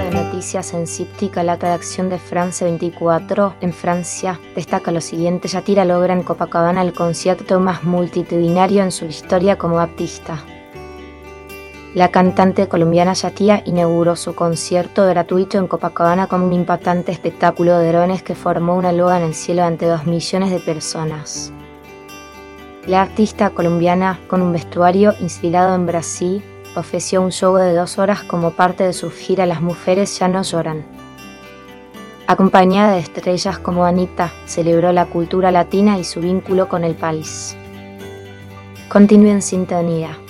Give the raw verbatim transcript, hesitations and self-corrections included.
de noticias en Cíptica, la redacción de France veinticuatro en Francia destaca lo siguiente: Shakira logra en Copacabana el concierto más multitudinario en su historia como artista. La cantante colombiana Shakira inauguró su concierto gratuito en Copacabana con un impactante espectáculo de drones que formó una loa en el cielo ante dos millones de personas. La artista colombiana, con un vestuario inspirado en Brasil, ofreció un show de dos horas como parte de su gira Las mujeres ya no lloran. Acompañada de estrellas como Anitta, celebró la cultura latina y su vínculo con el país. Continúe en sintonía.